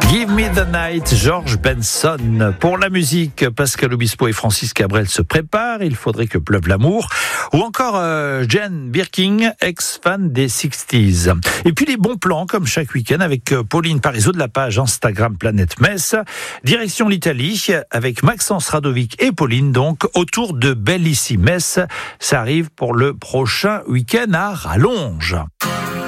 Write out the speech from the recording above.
Give Me the Night, George Benson. Pour la musique, Pascal Obispo et Francis Cabrel se préparent. Il faudrait que pleuve l'amour. Ou encore Jane Birkin, ex-fan des 60s. Et puis les bons plans, comme chaque week-end, avec Pauline Parizeau de la page Instagram Planète Metz. Direction l'Italie, avec Maxence Radovic et Pauline, donc, autour de Bellissime Metz. Ça arrive pour le prochain week-end à Rallonge.